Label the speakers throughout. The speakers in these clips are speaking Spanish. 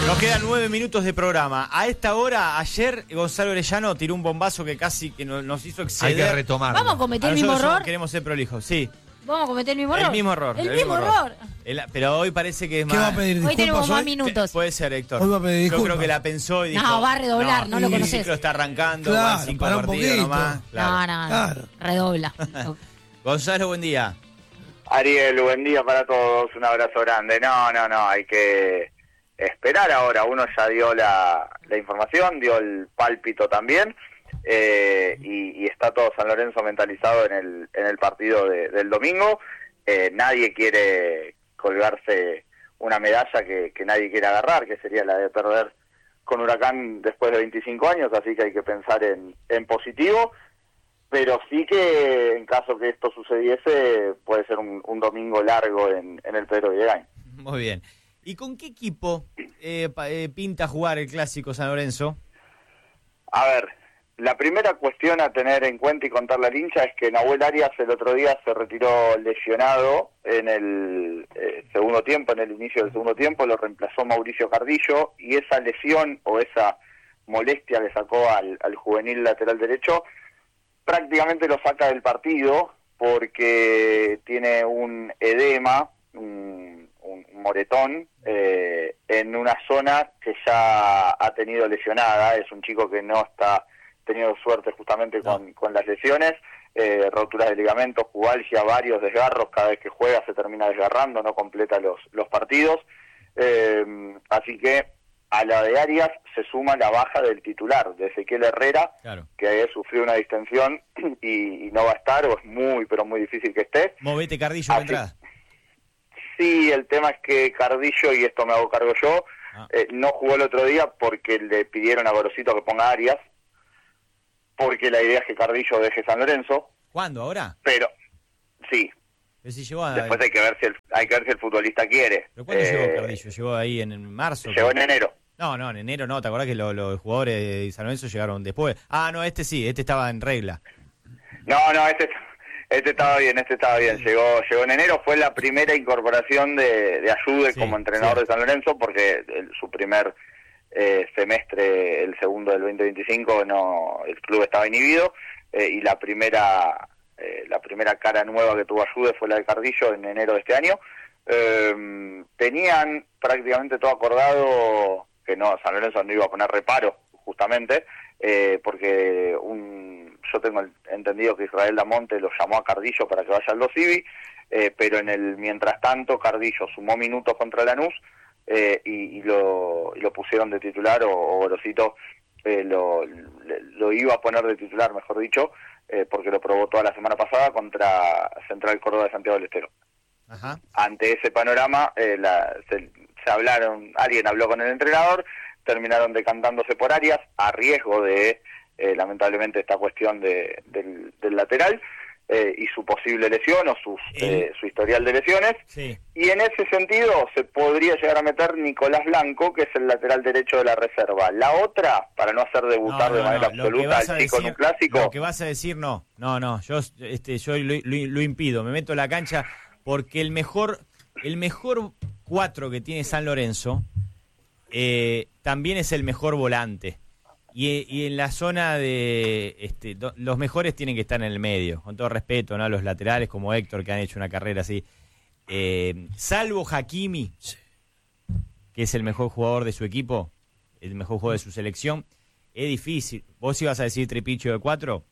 Speaker 1: Nos quedan 9 minutos de programa. A esta hora, ayer, Gonzalo Orellano tiró un bombazo que casi que nos hizo exceder.
Speaker 2: Hay que retomar.
Speaker 3: ¿Vamos a cometer el mismo error?
Speaker 1: Queremos ser prolijos, sí.
Speaker 3: ¿Vamos a cometer el mismo error?
Speaker 1: El mismo error.
Speaker 3: El mismo error.
Speaker 1: Pero hoy parece que es más...
Speaker 4: ¿Qué va a pedir disculpas
Speaker 3: Hoy tenemos más
Speaker 4: hoy?
Speaker 3: minutos.
Speaker 1: Puede ser, Héctor.
Speaker 4: Hoy va a pedir
Speaker 1: Yo
Speaker 4: disculpas.
Speaker 1: creo que la pensó y dijo...
Speaker 3: No, va a redoblar, no lo
Speaker 1: El
Speaker 3: conoces.
Speaker 1: ciclo está arrancando,
Speaker 4: Claro,
Speaker 1: van 5
Speaker 4: pará un
Speaker 1: partidos
Speaker 4: poquito.
Speaker 1: nomás. Claro.
Speaker 3: No.
Speaker 4: Claro.
Speaker 3: Redobla.
Speaker 1: Gonzalo, buen día.
Speaker 5: Ariel, buen día para todos, un abrazo grande. No, hay que esperar ahora. Uno ya dio la información, dio el pálpito también, y está todo San Lorenzo mentalizado en el partido del domingo. Nadie quiere colgarse una medalla que nadie quiere agarrar, que sería la de perder con Huracán después de 25 años, así que hay que pensar en positivo. Pero sí que en caso que esto sucediese, puede ser un domingo largo en el Pedro Villegain.
Speaker 1: Muy bien. ¿Y con qué equipo pinta jugar el clásico San Lorenzo?
Speaker 5: A ver, la primera cuestión a tener en cuenta y contarle al hincha es que Nahuel Arias el otro día se retiró lesionado en el segundo tiempo, en el inicio del segundo tiempo, lo reemplazó Mauricio Cardillo, y esa lesión o esa molestia que sacó al juvenil lateral derecho prácticamente lo saca del partido porque tiene un edema, un moretón en una zona que ya ha tenido lesionada. Es un chico que no está teniendo suerte justamente con las lesiones, roturas de ligamentos, pubalgia, varios desgarros. Cada vez que juega se termina desgarrando, no completa los partidos, así que a la de Arias se suma la baja del titular, de Ezequiel Herrera,
Speaker 1: Claro.
Speaker 5: que sufrió una distensión y no va a estar, o es muy, pero muy difícil que esté.
Speaker 1: Movete Cardillo de entrada.
Speaker 5: Sí, el tema es que Cardillo, y esto me hago cargo yo, no jugó el otro día porque le pidieron a Gorosito que ponga a Arias, porque la idea es que Cardillo deje San Lorenzo.
Speaker 1: ¿Cuándo? ¿Ahora?
Speaker 5: Pero, sí,
Speaker 1: Pero si llegó
Speaker 5: después hay que ver si el futbolista quiere.
Speaker 1: ¿Pero cuándo llegó Cardillo? ¿Llegó ahí en marzo?
Speaker 5: Llegó en enero.
Speaker 1: No, en enero no. ¿Te acordás que los jugadores de San Lorenzo llegaron después? Ah, no, este sí, este estaba en regla.
Speaker 5: No, este estaba bien, llegó en enero, fue la primera incorporación de Ayude como entrenador de San Lorenzo, porque su primer semestre, el segundo del 2025, el club estaba inhibido, y la primera cara nueva que tuvo Ayude fue la de Cardillo en enero de este año. Tenían prácticamente todo acordado que San Lorenzo no iba a poner reparo, justamente, porque yo tengo entendido que Israel Damonte lo llamó a Cardillo para que vaya al Aldo Civi, pero mientras tanto Cardillo sumó minutos contra Lanús, y lo pusieron de titular, o Gorosito lo iba a poner de titular, mejor dicho, porque lo probó toda la semana pasada contra Central Córdoba de Santiago del Estero.
Speaker 1: Ajá.
Speaker 5: Ante ese panorama, alguien habló con el entrenador, terminaron decantándose por Arias, a riesgo de, lamentablemente, esta cuestión del lateral, y su posible lesión o su historial de lesiones.
Speaker 1: Sí.
Speaker 5: Y en ese sentido se podría llegar a meter Nicolás Blanco, que es el lateral derecho de la reserva. La otra, para no hacer debutar de manera absoluta al chico en un clásico...
Speaker 1: Lo que vas a decir, no, yo lo impido, me meto en la cancha porque el mejor 4 que tiene San Lorenzo también es el mejor volante. Y en la zona de los mejores tienen que estar en el medio, con todo respeto, ¿no? Los laterales como Héctor, que han hecho una carrera así, salvo Hakimi, que es el mejor jugador de su equipo, el mejor jugador de su selección, es difícil. ¿Vos ibas a decir Tripicho de 4?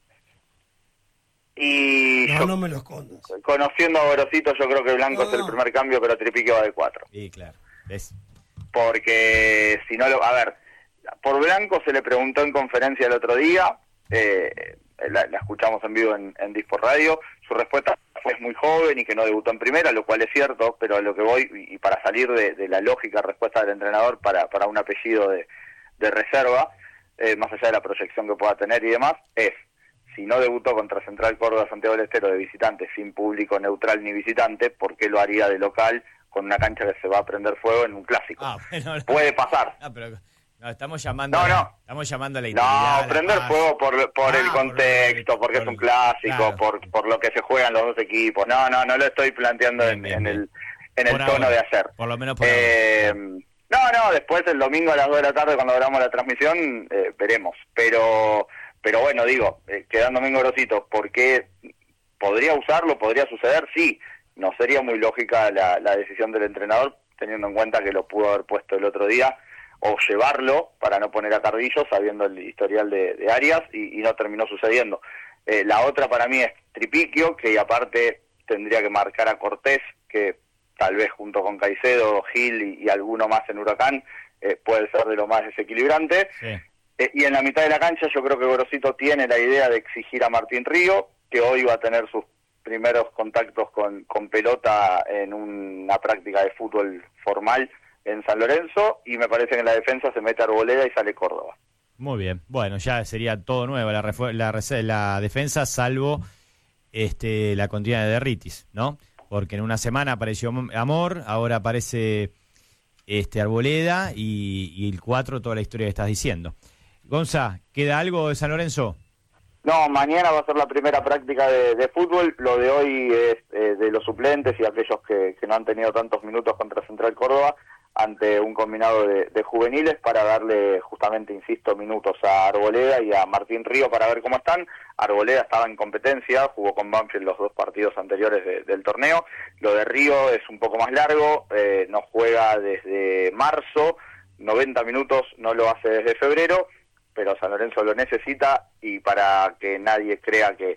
Speaker 5: Y
Speaker 4: No me lo escondas.
Speaker 5: conociendo a Gorosito, yo creo que Blanco es el primer cambio, pero Tripique va de 4.
Speaker 1: Sí, claro, ¿ves?
Speaker 5: Porque si no a ver, por Blanco se le preguntó en conferencia el otro día, la escuchamos en vivo en Dispor Radio, su respuesta fue muy joven y que no debutó en primera, lo cual es cierto, pero a lo que voy, y para salir de la lógica respuesta del entrenador para un apellido de reserva, más allá de la proyección que pueda tener y demás, si no debutó contra Central Córdoba Santiago del Estero de visitante, sin público neutral ni visitante, ¿por qué lo haría de local con una cancha que se va a prender fuego en un clásico?
Speaker 1: Bueno,
Speaker 5: puede pasar.
Speaker 1: Estamos llamando estamos llamando a la
Speaker 5: intimidad. No, prender fuego por el contexto, porque es un clásico, claro. por lo que se juegan los dos equipos. No lo estoy planteando en el tono de ayer.
Speaker 1: Por lo menos por ahora.
Speaker 5: No, después el domingo a las 2 de la tarde cuando hagamos la transmisión, veremos. Pero bueno, digo, quedando Domingo Grosito, ¿por qué podría usarlo? ¿Podría suceder? Sí, no sería muy lógica la decisión del entrenador, teniendo en cuenta que lo pudo haber puesto el otro día, o llevarlo para no poner a Carrillo, sabiendo el historial de Arias, y no terminó sucediendo. La otra para mí es Tripiquio, que aparte tendría que marcar a Cortés, que tal vez junto con Caicedo, Gil y alguno más en Huracán, puede ser de lo más desequilibrante. Sí. Y en la mitad de la cancha yo creo que Grosito tiene la idea de exigir a Martín Río, que hoy va a tener sus primeros contactos con pelota en una práctica de fútbol formal en San Lorenzo, y me parece que en la defensa se mete Arboleda y sale Córdoba.
Speaker 1: Muy bien, bueno, ya sería todo nuevo la defensa, salvo la continuidad de Derritis, ¿no? Porque en una semana apareció Amor, ahora aparece Arboleda y el 4, toda la historia que estás diciendo. Gonza, ¿queda algo de San Lorenzo?
Speaker 5: No, mañana va a ser la primera práctica de fútbol. Lo de hoy es de los suplentes y aquellos que no han tenido tantos minutos contra Central Córdoba, ante un combinado de juveniles, para darle justamente, insisto, minutos a Arboleda y a Martín Río para ver cómo están. Arboleda estaba en competencia, jugó con Banfield los 2 partidos anteriores del torneo. Lo de Río es un poco más largo, no juega desde marzo, 90 minutos no lo hace desde febrero, pero San Lorenzo lo necesita, y para que nadie crea que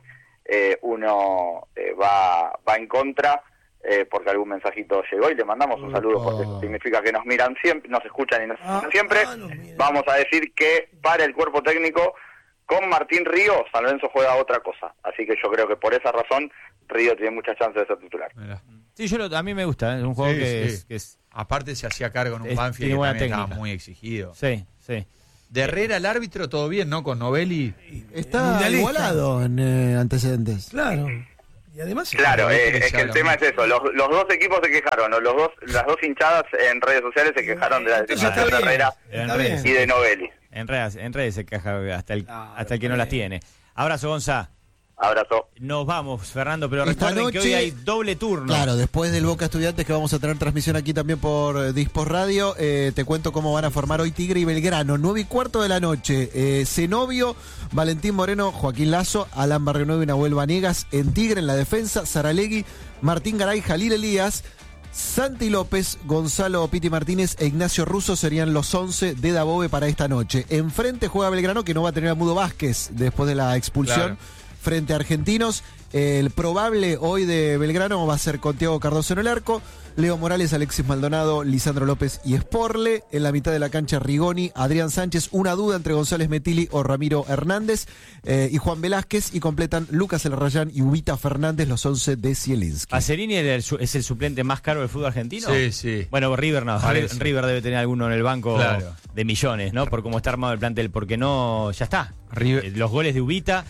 Speaker 5: uno va en contra, porque algún mensajito llegó y le mandamos un saludo, porque eso significa que nos miran siempre, nos escuchan y nos escuchan siempre. Vamos a decir que para el cuerpo técnico, con Martín Río, San Lorenzo juega otra cosa. Así que yo creo que por esa razón Río tiene muchas chances de ser titular.
Speaker 1: Sí, a mí me gusta, es un juego que es...
Speaker 2: Aparte se hacía cargo en un Banfield que también estaba muy exigido.
Speaker 1: Sí.
Speaker 2: De Herrera el árbitro, todo bien, ¿no? Con Novelli.
Speaker 4: Está igualado en antecedentes.
Speaker 6: Claro. Y además,
Speaker 5: claro, es que el tema es eso. Los 2 equipos se quejaron, ¿no? Las dos hinchadas en redes sociales se quejaron de la decisión de Herrera y de Novelli.
Speaker 1: En redes se queja hasta el que no las tiene. Abrazo, Gonza.
Speaker 5: Abrazo.
Speaker 1: Nos vamos, Fernando, pero
Speaker 4: Esta
Speaker 1: recuerden
Speaker 4: noche,
Speaker 1: que hoy hay doble turno.
Speaker 4: Claro, después del Boca Estudiantes, que vamos a tener transmisión aquí también por Dispos Radio, te cuento cómo van a formar hoy Tigre y Belgrano. 9:15 de la noche. Zenobio, Valentín Moreno, Joaquín Lazo, Alan Barrionuevo y Nahuel Vanegas en Tigre, en la defensa, Saralegui, Martín Garay, Jalil Elías, Santi López, Gonzalo Piti Martínez e Ignacio Russo serían los 11 de Dabove para esta noche. Enfrente juega Belgrano, que no va a tener a Mudo Vázquez después de la expulsión. Claro. Frente a Argentinos. El probable hoy de Belgrano va a ser con Thiago Cardoso en el arco, Leo Morales, Alexis Maldonado, Lisandro López y Sporle. En la mitad de la cancha Rigoni, Adrián Sánchez, una duda entre González Metilli o Ramiro Hernández, y Juan Velázquez, y completan Lucas El Rayán y Ubita Fernández, los 11 de Zielinski.
Speaker 1: ¿Pacerini es el suplente más caro del fútbol argentino?
Speaker 2: Sí.
Speaker 1: Bueno, River no. River debe tener alguno en el banco, claro, de millones, ¿no? Por cómo está armado el plantel, porque no, ya está. Los goles de Ubita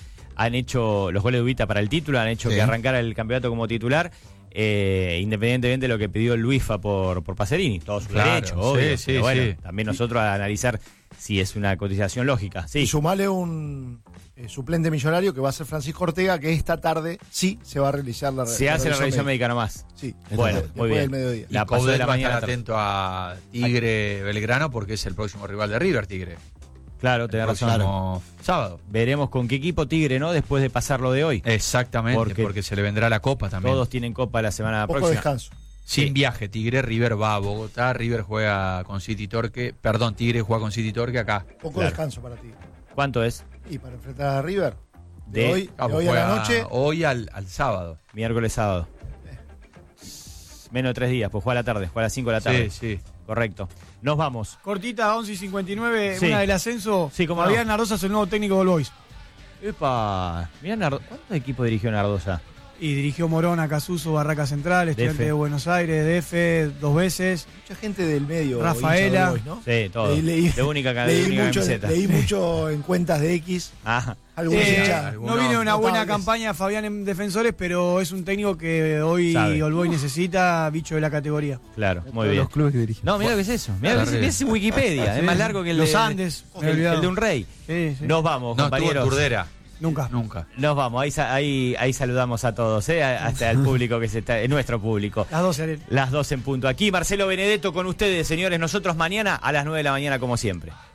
Speaker 1: los goles de Ubita para el título han hecho que arrancara el campeonato como titular, independientemente de lo que pidió Luisfa por Pacerini. Todo su derecho, obvio. Pero bueno, también nosotros a analizar si es una cotización lógica. Sí.
Speaker 6: Y sumale un suplente millonario que va a ser Francisco Ortega, que esta tarde sí se va a realizar la
Speaker 1: Se hace la revisión médica nomás.
Speaker 6: Sí.
Speaker 1: Bueno, muy bien.
Speaker 6: Del mediodía.
Speaker 2: La Coudet va a estar atento a Tigre Belgrano, porque es el próximo rival de River, Tigre.
Speaker 1: Claro, tenés razón.
Speaker 2: Claro. Sábado.
Speaker 1: Veremos con qué equipo Tigre, ¿no? Después de pasar lo de hoy.
Speaker 2: Exactamente, porque se le vendrá la Copa también.
Speaker 1: Todos tienen Copa la semana
Speaker 6: próxima. Poco descanso.
Speaker 2: Sin viaje, Tigre, River va a Bogotá, River juega con City Torque, Tigre juega con City Torque acá.
Speaker 6: Poco descanso para Tigre.
Speaker 1: ¿Cuánto es?
Speaker 6: Y para enfrentar a River,
Speaker 1: de
Speaker 6: hoy a la noche.
Speaker 2: Hoy al sábado.
Speaker 1: Miércoles, sábado. Menos de 3 días, pues juega a la tarde, juega a las 5 de la tarde.
Speaker 2: Sí.
Speaker 1: Correcto. Nos vamos.
Speaker 6: Cortita, 11:59,
Speaker 1: sí.
Speaker 6: Una del ascenso.
Speaker 1: Sí, como
Speaker 6: Fabián Nardosa es el nuevo técnico del Boys.
Speaker 1: Epa, mirá, ¿cuántos equipos dirigió Nardosa?
Speaker 6: Y dirigió Morona, Casuso, Barraca Central, Estudiante de Buenos Aires, DF 2 veces. Mucha gente del medio. Rafaela. Boys, ¿no?
Speaker 1: Sí, todo. De única camiseta.
Speaker 6: Leí mucho en cuentas de X.
Speaker 1: Ajá.
Speaker 6: No viene una buena campaña Fabián en Defensores, pero es un técnico que hoy Olboy necesita, bicho de la categoría.
Speaker 1: Claro, muy bien.
Speaker 4: Los clubes que dirigen.
Speaker 1: No, mirá lo que es eso. Mirá que es Wikipedia. Es más largo que el
Speaker 6: Los Andes.
Speaker 1: El de un rey.
Speaker 6: Sí.
Speaker 1: Nos vamos, compañeros.
Speaker 2: Estuvo en Turdera.
Speaker 6: Nunca.
Speaker 1: Nos vamos, ahí saludamos a todos, hasta el público que es nuestro público.
Speaker 6: Las 12, Ariel.
Speaker 1: Las 12 en punto. Aquí Marcelo Benedetto con ustedes, señores. Nosotros mañana a las 9 de la mañana, como siempre.